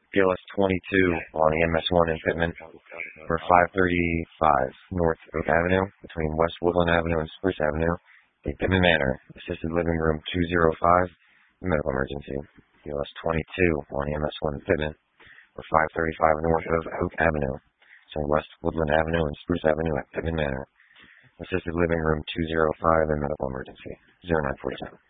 PLS 22 on the MS1 in Pittman for 535 North Oak Avenue between West Woodland Avenue and Spruce Avenue, the Pittman Manor, assisted living room 205, medical emergency. PLS 22 on the MS1 in Pittman for 535 North Oak Avenue between West Woodland Avenue and Spruce Avenue at Pittman Manor, assisted living room 205 and medical emergency. 0947.